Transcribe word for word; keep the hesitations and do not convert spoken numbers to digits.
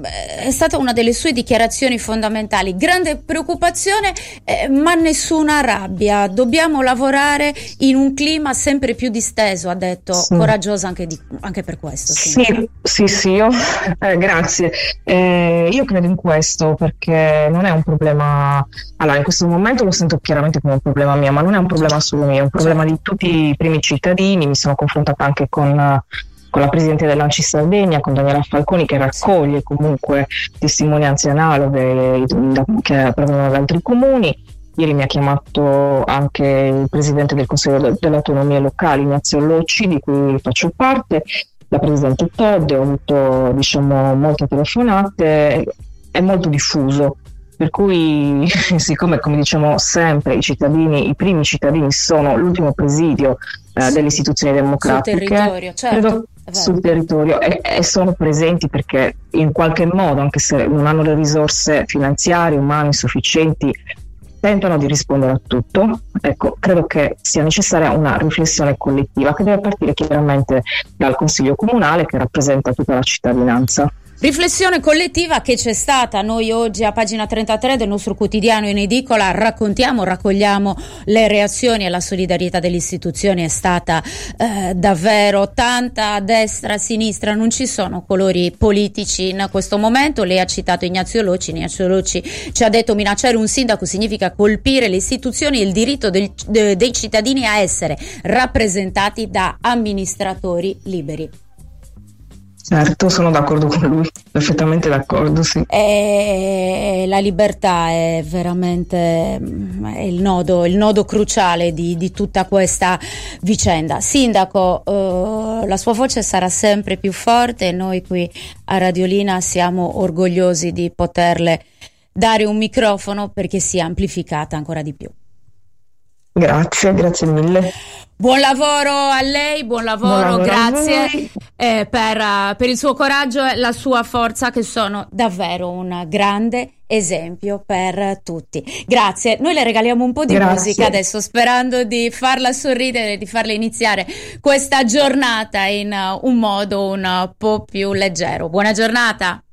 è stata una delle sue dichiarazioni fondamentali. Grande preoccupazione, eh, ma nessuna rabbia. Dobbiamo lavorare in un clima sempre più disteso, ha detto, sì. Coraggiosa anche, di, anche per questo. Sì, sì, sì, sì io, eh, grazie. Eh, io credo in questo perché non è un problema, allora in questo momento lo sento chiaramente come un problema mio, ma non è un problema solo mio, è un problema di tutti i primi cittadini. Mi sono confrontata anche con con la presidente dell'A N C I Sardegna, con Daniela Falconi, che raccoglie comunque testimonianze analoghe che provengono da altri comuni. Ieri mi ha chiamato anche il presidente del Consiglio delle Autonomie Locali, Ignazio Locci, di cui faccio parte, la presidente Todde. Ho avuto, diciamo, molte telefonate, è molto diffuso. Per cui, siccome, come diciamo sempre, i cittadini, i primi cittadini sono l'ultimo presidio eh, delle istituzioni democratiche, sul territorio, certo, credo, sul territorio e, e sono presenti perché in qualche modo, anche se non hanno le risorse finanziarie, umane sufficienti, tentano di rispondere a tutto. Ecco, credo che sia necessaria una riflessione collettiva che deve partire chiaramente dal Consiglio Comunale, che rappresenta tutta la cittadinanza. Riflessione collettiva che c'è stata. Noi oggi a pagina trentatré del nostro quotidiano in edicola raccontiamo, raccogliamo le reazioni e la solidarietà delle istituzioni è stata eh, davvero tanta, a destra, a sinistra, non ci sono colori politici in questo momento. Lei ha citato Ignazio Locci, Ignazio Locci ci ha detto: minacciare un sindaco significa colpire le istituzioni e il diritto del, de, dei cittadini a essere rappresentati da amministratori liberi. Certo, sono d'accordo con lui, perfettamente d'accordo, sì. E la libertà è veramente è il nodo, il nodo cruciale di, di tutta questa vicenda. Sindaco, eh, la sua voce sarà sempre più forte e noi qui a Radiolina siamo orgogliosi di poterle dare un microfono perché sia amplificata ancora di più. Grazie, grazie mille. Buon lavoro a lei, buon lavoro, buon lavoro grazie eh, per, uh, per il suo coraggio e la sua forza, che sono davvero un grande esempio per tutti. Grazie, noi le regaliamo un po' di grazie. musica adesso, sperando di farla sorridere, di farle iniziare questa giornata in uh, un modo un po' più leggero. Buona giornata.